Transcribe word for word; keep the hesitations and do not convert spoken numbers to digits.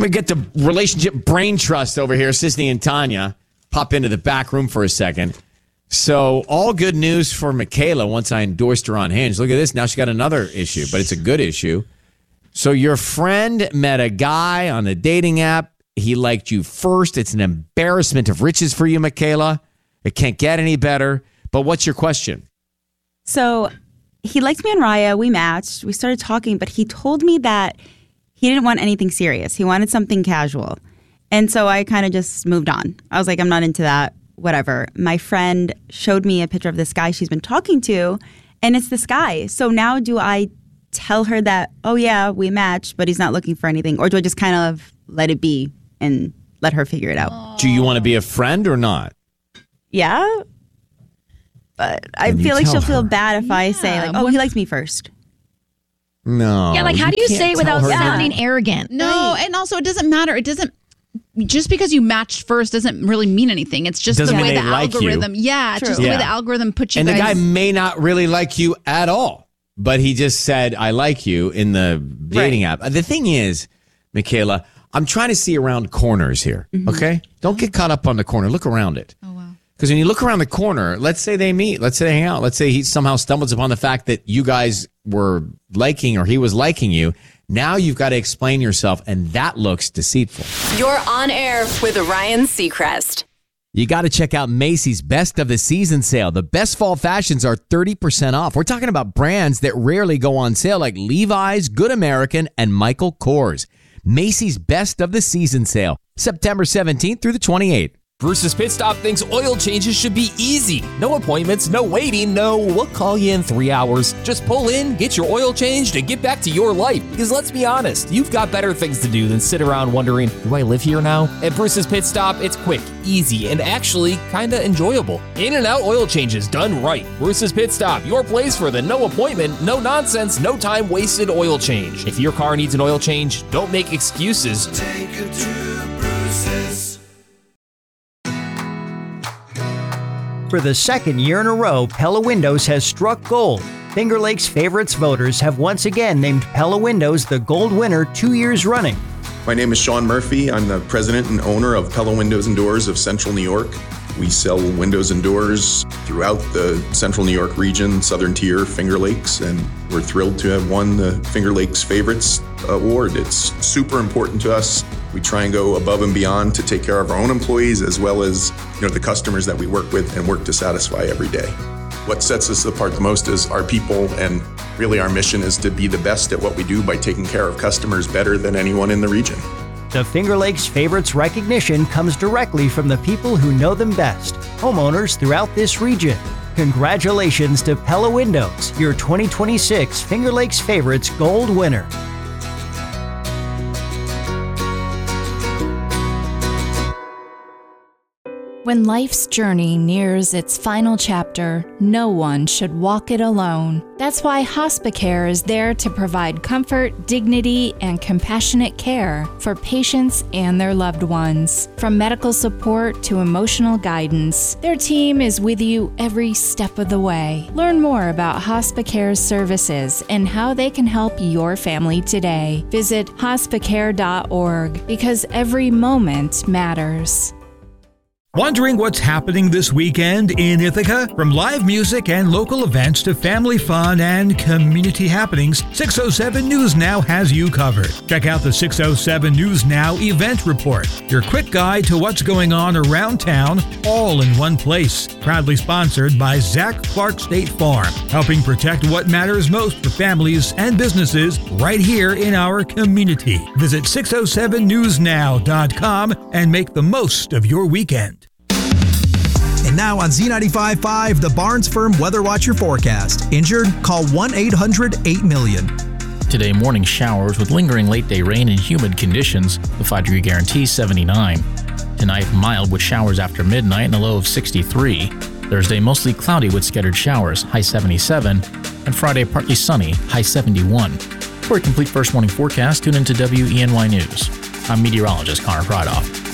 me get the relationship brain trust over here, Sisney and Tanya. Pop into the back room for a second. So all good news for Michaela once I endorsed her on Hinge. Look at this. Now she got another issue, but it's a good issue. So your friend met a guy on the dating app. He liked you first. It's an embarrassment of riches for you, Michaela. It can't get any better. But what's your question? So he liked me on Raya. We matched. We started talking, but he told me that he didn't want anything serious. He wanted something casual. And so I kind of just moved on. I was like, I'm not into that. Whatever. My friend showed me a picture of this guy she's been talking to, and it's this guy. So now do I tell her that, oh, yeah, we matched, but he's not looking for anything? Or do I just kind of let it be and let her figure it out? Do you want to be a friend or not? Yeah. But I Then you feel like tell she'll feel her. bad if I say, like, oh, he liked me first. No. Yeah, like how do you can't say it tell without her that. sounding arrogant? No, and also it doesn't matter. It doesn't. Just because you matched first doesn't really mean anything. It's just Doesn't the way mean the they like you. algorithm. Yeah, it's True. just the way Yeah. the algorithm puts you And the guys. guy may not really like you at all, but he just said, I like you in the dating app. The thing is, Michaela, I'm trying to see around corners here, okay? Don't get caught up on the corner. Look around it. Oh, wow. Because when you look around the corner, let's say they meet, let's say they hang out, let's say he somehow stumbles upon the fact that you guys were liking or he was liking you. Now you've got to explain yourself, and that looks deceitful. You're on air with Ryan Seacrest. You got to check out Macy's Best of the Season sale. The best fall fashions are thirty percent off. We're talking about brands that rarely go on sale like Levi's, Good American, and Michael Kors. Macy's Best of the Season sale, September seventeenth through the twenty-eighth. Bruce's Pit Stop thinks oil changes should be easy. No appointments, no waiting, no we'll call you in three hours. Just pull in, get your oil changed, and get back to your life. Because let's be honest, you've got better things to do than sit around wondering, do I live here now? At Bruce's Pit Stop, it's quick, easy, and actually kinda enjoyable. In and out oil changes done right. Bruce's Pit Stop, your place for the no appointment, no nonsense, no time wasted oil change. If your car needs an oil change, don't make excuses. Take it to Bruce's. For the second year in a row, Pella Windows has struck gold. Finger Lakes Favorites voters have once again named Pella Windows the gold winner two years running. My name is Sean Murphy. I'm the president and owner of Pella Windows and Doors of Central New York. We sell windows and doors throughout the Central New York region, Southern Tier, Finger Lakes, and we're thrilled to have won the Finger Lakes Favorites Award. It's super important to us. We try and go above and beyond to take care of our own employees as well as, you know, the customers that we work with and work to satisfy every day. What sets us apart the most is our people, and really our mission is to be the best at what we do by taking care of customers better than anyone in the region. The Finger Lakes Favorites recognition comes directly from the people who know them best, homeowners throughout this region. Congratulations to Pella Windows, your twenty twenty-six Finger Lakes Favorites Gold winner. When life's journey nears its final chapter, no one should walk it alone. That's why Hospicare is there to provide comfort, dignity, and compassionate care for patients and their loved ones. From medical support to emotional guidance, their team is with you every step of the way. Learn more about Hospicare's services and how they can help your family today. Visit hospicare dot org because every moment matters. Wondering what's happening this weekend in Ithaca? From live music and local events to family fun and community happenings, six oh seven News Now has you covered. Check out the six oh seven News Now event report, your quick guide to what's going on around town, all in one place. Proudly sponsored by Zach Clark State Farm, helping protect what matters most for families and businesses right here in our community. Visit six oh seven news now dot com and make the most of your weekend. And now on Z ninety-five point five, the Barnes Firm Weather Watcher forecast. Injured? Call one eight hundred eight million. Today, morning showers with lingering late-day rain and humid conditions. The five-degree guarantee, seventy-nine. Tonight, mild with showers after midnight and a low of sixty-three. Thursday, mostly cloudy with scattered showers, high seventy-seven. And Friday, partly sunny, high seventy-one. For a complete first morning forecast, tune into W E N Y News. I'm meteorologist Connor Pridoff.